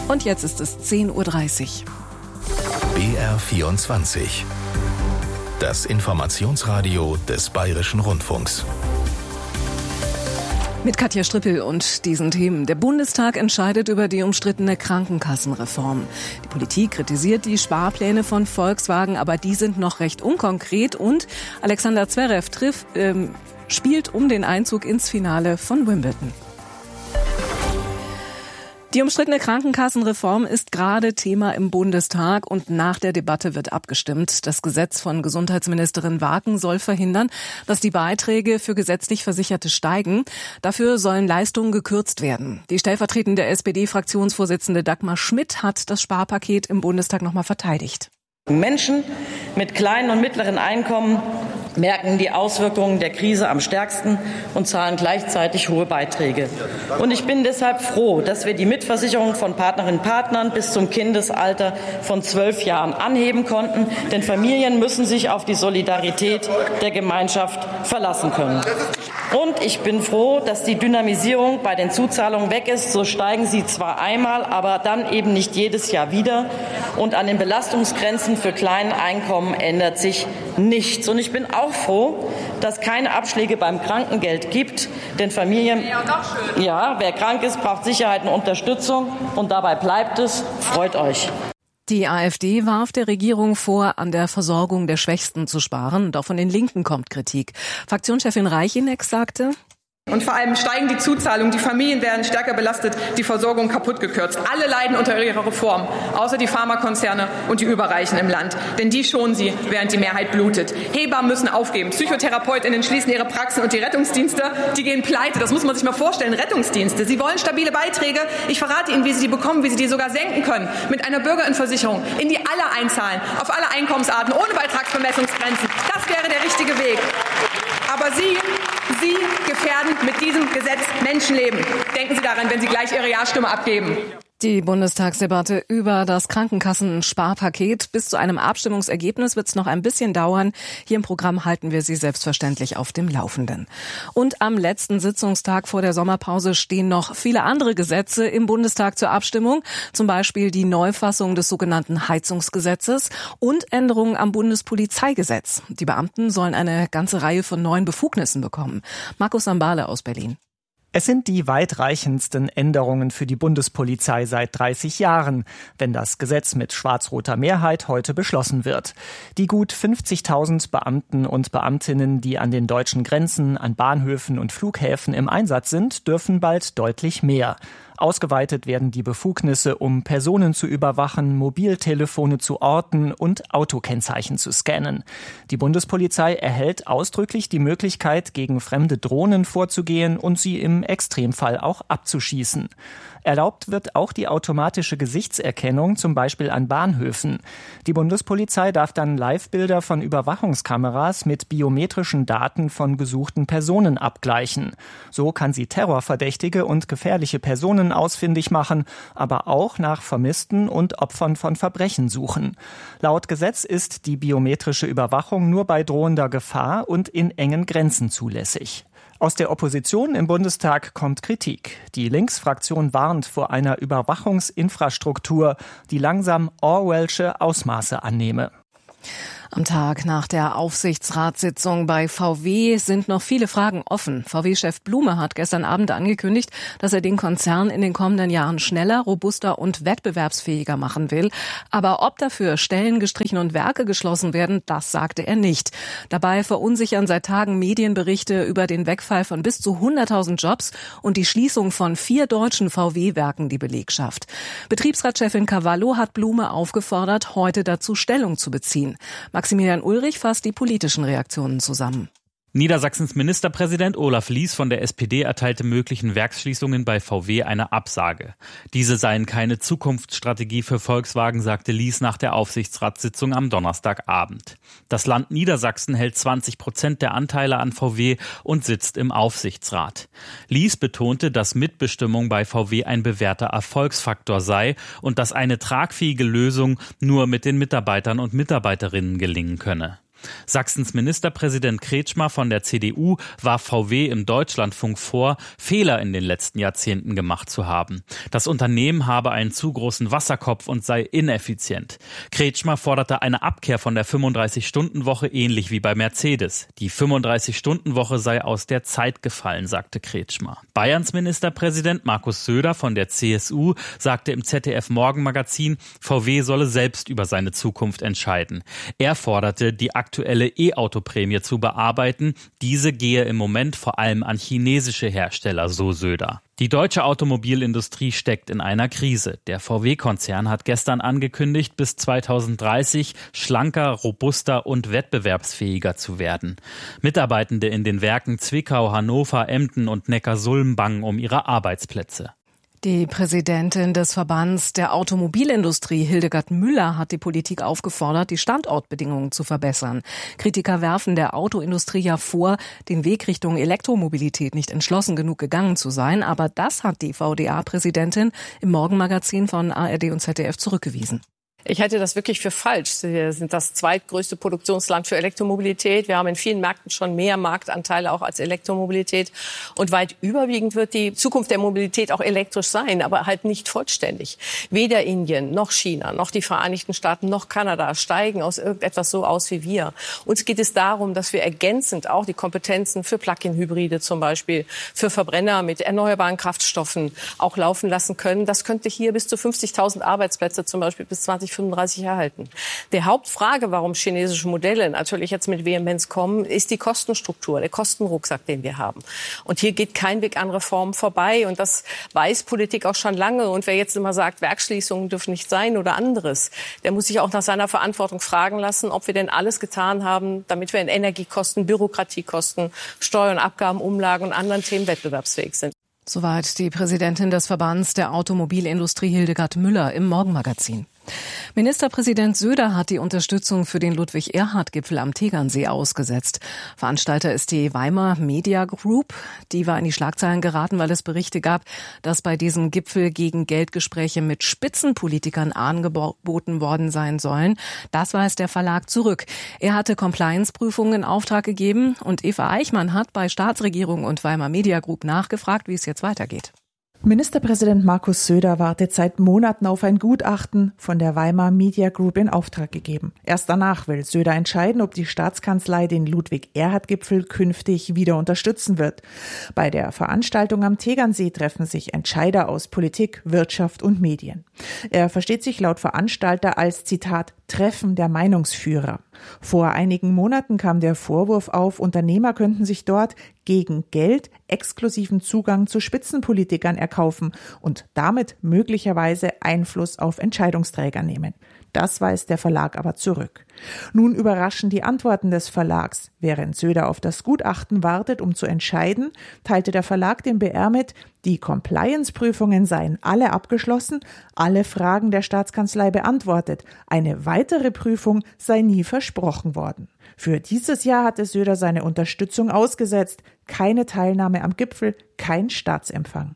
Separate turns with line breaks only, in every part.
Und jetzt ist es 10:30 Uhr.
BR24. Das Informationsradio des Bayerischen Rundfunks.
Mit Katja Strippel und diesen Themen. Der Bundestag entscheidet über die umstrittene Krankenkassenreform. Die Politik kritisiert die Sparpläne von Volkswagen, aber die sind noch recht unkonkret. Und Alexander Zverev spielt um den Einzug ins Finale von Wimbledon. Die umstrittene Krankenkassenreform ist gerade Thema im Bundestag und nach der Debatte wird abgestimmt. Das Gesetz von Gesundheitsministerin Waken soll verhindern, dass die Beiträge für gesetzlich Versicherte steigen. Dafür sollen Leistungen gekürzt werden. Die stellvertretende SPD-Fraktionsvorsitzende Dagmar Schmidt hat das Sparpaket im Bundestag nochmal verteidigt.
Menschen mit kleinen und mittleren Einkommen merken die Auswirkungen der Krise am stärksten und zahlen gleichzeitig hohe Beiträge. Und ich bin deshalb froh, dass wir die Mitversicherung von Partnerinnen und Partnern bis zum Kindesalter von 12 Jahren anheben konnten. Denn Familien müssen sich auf die Solidarität der Gemeinschaft verlassen können. Und ich bin froh, dass die Dynamisierung bei den Zuzahlungen weg ist. So steigen sie zwar einmal, aber dann eben nicht jedes Jahr wieder. Und an den Belastungsgrenzen für kleine Einkommen ändert sich nichts. Und ich bin auch froh, dass keine Abschläge beim Krankengeld gibt. Denn Familien, wer krank ist, braucht Sicherheit und Unterstützung. Und dabei bleibt es. Freut euch.
Die AfD warf der Regierung vor, an der Versorgung der Schwächsten zu sparen. Und auch von den Linken kommt Kritik. Fraktionschefin Reicheneck sagte:
Und vor allem steigen die Zuzahlungen, die Familien werden stärker belastet, die Versorgung kaputt gekürzt. Alle leiden unter ihrer Reform, außer die Pharmakonzerne und die Überreichen im Land. Denn die schonen sie, während die Mehrheit blutet. Hebammen müssen aufgeben, PsychotherapeutInnen schließen ihre Praxen und die Rettungsdienste, die gehen pleite. Das muss man sich mal vorstellen, Rettungsdienste. Sie wollen stabile Beiträge. Ich verrate Ihnen, wie Sie die bekommen, wie Sie die sogar senken können. Mit einer Bürgerinnenversicherung, in die alle einzahlen, auf alle Einkommensarten, ohne Beitragsbemessungsgrenzen. Das wäre der richtige Weg. Aber Sie gefährden mit diesem Gesetz Menschenleben. Denken Sie daran, wenn Sie gleich Ihre Ja-Stimme abgeben.
Die Bundestagsdebatte über das Krankenkassen-Sparpaket. Bis zu einem Abstimmungsergebnis wird es noch ein bisschen dauern. Hier im Programm halten wir Sie selbstverständlich auf dem Laufenden. Und am letzten Sitzungstag vor der Sommerpause stehen noch viele andere Gesetze im Bundestag zur Abstimmung. Zum Beispiel die Neufassung des sogenannten Heizungsgesetzes und Änderungen am Bundespolizeigesetz. Die Beamten sollen eine ganze Reihe von neuen Befugnissen bekommen. Markus Sambale aus Berlin.
Es sind die weitreichendsten Änderungen für die Bundespolizei seit 30 Jahren, wenn das Gesetz mit schwarz-roter Mehrheit heute beschlossen wird. Die gut 50.000 Beamten und Beamtinnen, die an den deutschen Grenzen, an Bahnhöfen und Flughäfen im Einsatz sind, dürfen bald deutlich mehr. Ausgeweitet werden die Befugnisse, um Personen zu überwachen, Mobiltelefone zu orten und Autokennzeichen zu scannen. Die Bundespolizei erhält ausdrücklich die Möglichkeit, gegen fremde Drohnen vorzugehen und sie im Extremfall auch abzuschießen. Erlaubt wird auch die automatische Gesichtserkennung, zum Beispiel an Bahnhöfen. Die Bundespolizei darf dann Live-Bilder von Überwachungskameras mit biometrischen Daten von gesuchten Personen abgleichen. So kann sie Terrorverdächtige und gefährliche Personen ausfindig machen, aber auch nach Vermissten und Opfern von Verbrechen suchen. Laut Gesetz ist die biometrische Überwachung nur bei drohender Gefahr und in engen Grenzen zulässig. Aus der Opposition im Bundestag kommt Kritik. Die Linksfraktion warnt vor einer Überwachungsinfrastruktur, die langsam orwellsche Ausmaße annehme.
Am Tag nach der Aufsichtsratssitzung bei VW sind noch viele Fragen offen. VW-Chef Blume hat gestern Abend angekündigt, dass er den Konzern in den kommenden Jahren schneller, robuster und wettbewerbsfähiger machen will. Aber ob dafür Stellen gestrichen und Werke geschlossen werden, das sagte er nicht. Dabei verunsichern seit Tagen Medienberichte über den Wegfall von bis zu 100.000 Jobs und die Schließung von 4 deutschen VW-Werken die Belegschaft. Betriebsratschefin Cavallo hat Blume aufgefordert, heute dazu Stellung zu beziehen. Maximilian Ulrich fasst die politischen Reaktionen zusammen.
Niedersachsens Ministerpräsident Olaf Lies von der SPD erteilte möglichen Werksschließungen bei VW eine Absage. Diese seien keine Zukunftsstrategie für Volkswagen, sagte Lies nach der Aufsichtsratssitzung am Donnerstagabend. Das Land Niedersachsen hält 20% der Anteile an VW und sitzt im Aufsichtsrat. Lies betonte, dass Mitbestimmung bei VW ein bewährter Erfolgsfaktor sei und dass eine tragfähige Lösung nur mit den Mitarbeitern und Mitarbeiterinnen gelingen könne. Sachsens Ministerpräsident Kretschmer von der CDU warf VW im Deutschlandfunk vor, Fehler in den letzten Jahrzehnten gemacht zu haben. Das Unternehmen habe einen zu großen Wasserkopf und sei ineffizient. Kretschmer forderte eine Abkehr von der 35-Stunden-Woche ähnlich wie bei Mercedes. Die 35-Stunden-Woche sei aus der Zeit gefallen, sagte Kretschmer. Bayerns Ministerpräsident Markus Söder von der CSU sagte im ZDF-Morgenmagazin, VW solle selbst über seine Zukunft entscheiden. Er forderte, die aktuelle E-Auto-Prämie zu bearbeiten. Diese gehe im Moment vor allem an chinesische Hersteller, so Söder. Die deutsche Automobilindustrie steckt in einer Krise. Der VW-Konzern hat gestern angekündigt, bis 2030 schlanker, robuster und wettbewerbsfähiger zu werden. Mitarbeitende in den Werken Zwickau, Hannover, Emden und Neckarsulm bangen um ihre Arbeitsplätze.
Die Präsidentin des Verbands der Automobilindustrie, Hildegard Müller, hat die Politik aufgefordert, die Standortbedingungen zu verbessern. Kritiker werfen der Autoindustrie ja vor, den Weg Richtung Elektromobilität nicht entschlossen genug gegangen zu sein. Aber das hat die VDA-Präsidentin im Morgenmagazin von ARD und ZDF zurückgewiesen.
Ich halte das wirklich für falsch. Wir sind das zweitgrößte Produktionsland für Elektromobilität. Wir haben in vielen Märkten schon mehr Marktanteile auch als Elektromobilität. Und weit überwiegend wird die Zukunft der Mobilität auch elektrisch sein, aber halt nicht vollständig. Weder Indien, noch China, noch die Vereinigten Staaten, noch Kanada steigen aus irgendetwas so aus wie wir. Uns geht es darum, dass wir ergänzend auch die Kompetenzen für Plug-in-Hybride zum Beispiel, für Verbrenner mit erneuerbaren Kraftstoffen auch laufen lassen können. Das könnte hier bis zu 50.000 Arbeitsplätze zum Beispiel bis 2035 erhalten. Die Hauptfrage, warum chinesische Modelle natürlich jetzt mit Vehemenz kommen, ist die Kostenstruktur, der Kostenrucksack, den wir haben. Und hier geht kein Weg an Reformen vorbei. Und das weiß Politik auch schon lange. Und wer jetzt immer sagt, Werksschließungen dürfen nicht sein oder anderes, der muss sich auch nach seiner Verantwortung fragen lassen, ob wir denn alles getan haben, damit wir in Energiekosten, Bürokratiekosten, Steuern, Abgaben, Umlagen und anderen Themen wettbewerbsfähig sind.
Soweit die Präsidentin des Verbands der Automobilindustrie, Hildegard Müller, im Morgenmagazin. Ministerpräsident Söder hat die Unterstützung für den Ludwig-Erhard-Gipfel am Tegernsee ausgesetzt. Veranstalter ist die Weimar Media Group. Die war in die Schlagzeilen geraten, weil es Berichte gab, dass bei diesem Gipfel gegen Geldgespräche mit Spitzenpolitikern angeboten worden sein sollen. Das weist der Verlag zurück. Er hatte Compliance-Prüfungen in Auftrag gegeben und Eva Eichmann hat bei Staatsregierung und Weimar Media Group nachgefragt, wie es jetzt weitergeht.
Ministerpräsident Markus Söder wartet seit Monaten auf ein Gutachten von der Weimar Media Group in Auftrag gegeben. Erst danach will Söder entscheiden, ob die Staatskanzlei den Ludwig-Erhard-Gipfel künftig wieder unterstützen wird. Bei der Veranstaltung am Tegernsee treffen sich Entscheider aus Politik, Wirtschaft und Medien. Er versteht sich laut Veranstalter als, Zitat, Treffen der Meinungsführer. Vor einigen Monaten kam der Vorwurf auf, Unternehmer könnten sich dort gegen Geld exklusiven Zugang zu Spitzenpolitikern erkaufen und damit möglicherweise Einfluss auf Entscheidungsträger nehmen. Das weist der Verlag aber zurück. Nun überraschen die Antworten des Verlags. Während Söder auf das Gutachten wartet, um zu entscheiden, teilte der Verlag dem BR mit, die Compliance-Prüfungen seien alle abgeschlossen, alle Fragen der Staatskanzlei beantwortet. Eine weitere Prüfung sei nie versprochen worden. Für dieses Jahr hatte Söder seine Unterstützung ausgesetzt. Keine Teilnahme am Gipfel, kein Staatsempfang.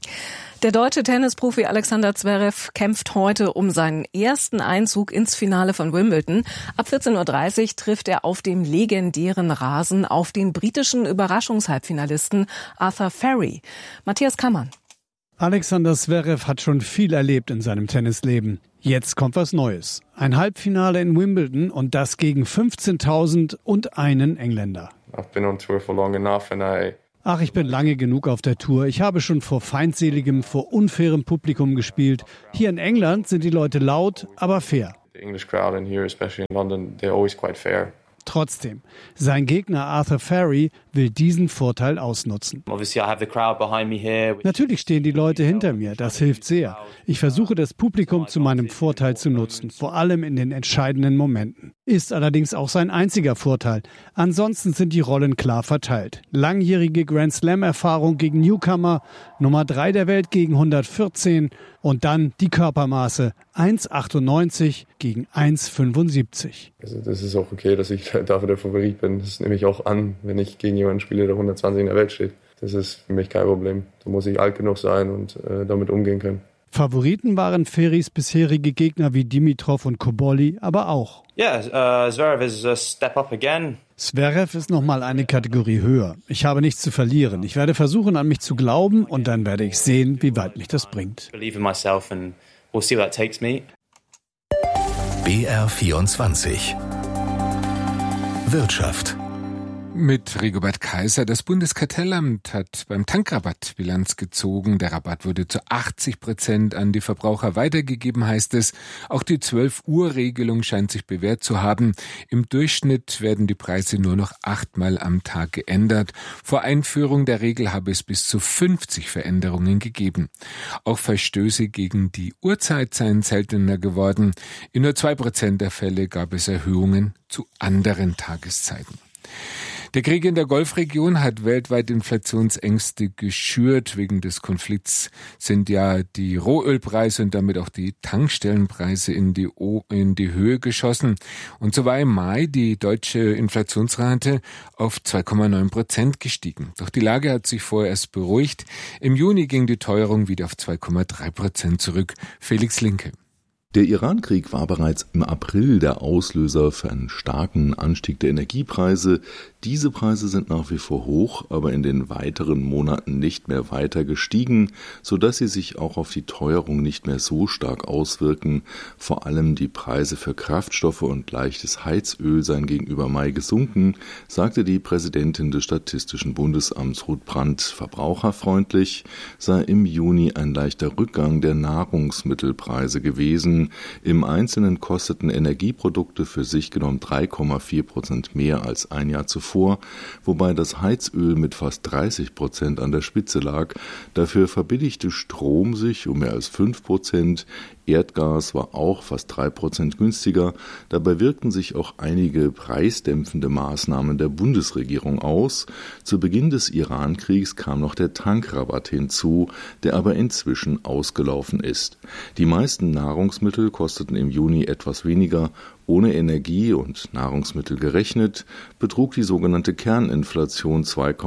Der deutsche Tennisprofi Alexander Zverev kämpft heute um seinen ersten Einzug ins Finale von Wimbledon. Ab 14:30 Uhr trifft er auf dem legendären Rasen auf den britischen Überraschungshalbfinalisten Arthur Ferry. Matthias Kammann.
Alexander Zverev hat schon viel erlebt in seinem Tennisleben. Jetzt kommt was Neues. Ein Halbfinale in Wimbledon und das gegen 15.000 und einen Engländer.
I've been on tour for long enough and
Ach, ich bin lange genug auf der Tour. Ich habe schon vor feindseligem, vor unfairem Publikum gespielt. Hier in England sind die Leute laut, aber fair.
The English crowd in here, especially in London, they're always quite fair.
Trotzdem, sein Gegner Arthur Ferry will diesen Vorteil ausnutzen. Natürlich stehen die Leute hinter mir, das hilft sehr. Ich versuche das Publikum zu meinem Vorteil zu nutzen, vor allem in den entscheidenden Momenten. Ist allerdings auch sein einziger Vorteil. Ansonsten sind die Rollen klar verteilt. Langjährige Grand Slam-Erfahrung gegen Newcomer, Nummer 3 der Welt gegen 114 und dann die Körpermaße 1,98 gegen 1,75.
Also das ist auch okay, dass ich dafür der Favorit bin. Das nehme ich auch an, wenn ich gegen jemanden spiele, der 120 in der Welt steht. Das ist für mich kein Problem. Da muss ich alt genug sein und damit umgehen können.
Favoriten waren Ferris bisherige Gegner wie Dimitrov und Koboli, aber auch.
Zverev is a step up again.
Zverev ist nochmal eine Kategorie höher. Ich habe nichts zu verlieren. Ich werde versuchen, an mich zu glauben und dann werde ich sehen, wie weit mich das bringt.
Believe in myself and we'll see where that takes me.
BR24 Wirtschaft.
Mit Rigobert Kaiser. Das Bundeskartellamt hat beim Tankrabatt Bilanz gezogen. Der Rabatt wurde zu 80% an die Verbraucher weitergegeben, heißt es. Auch die 12-Uhr-Regelung scheint sich bewährt zu haben. Im Durchschnitt werden die Preise nur noch 8-mal am Tag geändert. Vor Einführung der Regel habe es bis zu 50 Veränderungen gegeben. Auch Verstöße gegen die Uhrzeit seien seltener geworden. In nur 2% der Fälle gab es Erhöhungen zu anderen Tageszeiten. Der Krieg in der Golfregion hat weltweit Inflationsängste geschürt. Wegen des Konflikts sind ja die Rohölpreise und damit auch die Tankstellenpreise in die Höhe geschossen. Und so war im Mai die deutsche Inflationsrate auf 2,9% gestiegen. Doch die Lage hat sich vorerst beruhigt. Im Juni ging die Teuerung wieder auf 2,3% zurück. Felix Linke.
Der Iran-Krieg war bereits im April der Auslöser für einen starken Anstieg der Energiepreise. Diese Preise sind nach wie vor hoch, aber in den weiteren Monaten nicht mehr weiter gestiegen, sodass sie sich auch auf die Teuerung nicht mehr so stark auswirken. Vor allem die Preise für Kraftstoffe und leichtes Heizöl seien gegenüber Mai gesunken, sagte die Präsidentin des Statistischen Bundesamts Ruth Brandt. Verbraucherfreundlich sei im Juni ein leichter Rückgang der Nahrungsmittelpreise gewesen. Im Einzelnen kosteten Energieprodukte für sich genommen 3,4% mehr als ein Jahr zuvor, wobei das Heizöl mit fast 30% an der Spitze lag. Dafür verbilligte Strom sich um mehr als 5%. Erdgas war auch fast 3% günstiger. Dabei wirkten sich auch einige preisdämpfende Maßnahmen der Bundesregierung aus. Zu Beginn des Iran-Kriegs kam noch der Tankrabatt hinzu, der aber inzwischen ausgelaufen ist. Die meisten Nahrungsmittel kosteten im Juni etwas weniger. Ohne Energie und Nahrungsmittel gerechnet betrug die sogenannte Kerninflation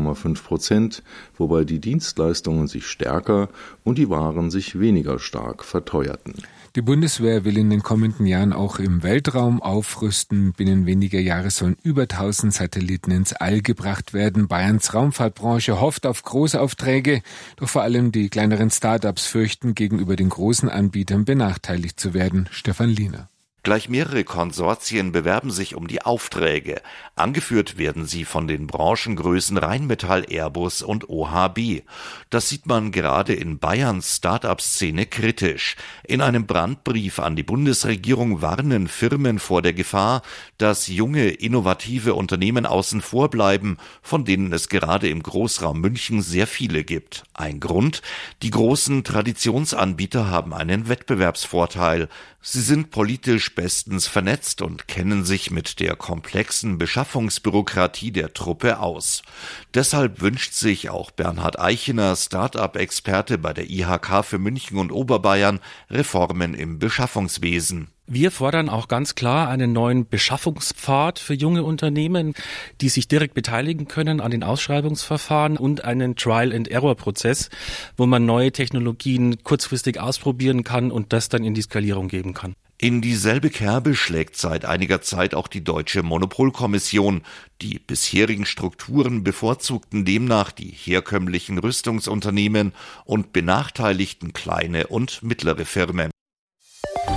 2,5%, wobei die Dienstleistungen sich stärker und die Waren sich weniger stark verteuerten.
Die Bundeswehr will in den kommenden Jahren auch im Weltraum aufrüsten. Binnen weniger Jahre sollen über 1000 Satelliten ins All gebracht werden. Bayerns Raumfahrtbranche hofft auf große Aufträge, doch vor allem die kleineren Start-ups fürchten, gegenüber den großen Anbietern benachteiligt zu werden. Stefan Liener.
Gleich mehrere Konsortien bewerben sich um die Aufträge. Angeführt werden sie von den Branchengrößen Rheinmetall, Airbus und OHB. Das sieht man gerade in Bayerns Start-up-Szene kritisch. In einem Brandbrief an die Bundesregierung warnen Firmen vor der Gefahr, dass junge, innovative Unternehmen außen vor bleiben, von denen es gerade im Großraum München sehr viele gibt. Ein Grund? Die großen Traditionsanbieter haben einen Wettbewerbsvorteil. Sie sind politisch bestens vernetzt und kennen sich mit der komplexen Beschaffungsbürokratie der Truppe aus. Deshalb wünscht sich auch Bernhard Eichener, Start-up-Experte bei der IHK für München und Oberbayern, Reformen im Beschaffungswesen.
Wir fordern auch ganz klar einen neuen Beschaffungspfad für junge Unternehmen, die sich direkt beteiligen können an den Ausschreibungsverfahren und einen Trial-and-Error-Prozess, wo man neue Technologien kurzfristig ausprobieren kann und das dann in die Skalierung geben kann.
In dieselbe Kerbe schlägt seit einiger Zeit auch die Deutsche Monopolkommission. Die bisherigen Strukturen bevorzugten demnach die herkömmlichen Rüstungsunternehmen und benachteiligten kleine und mittlere Firmen.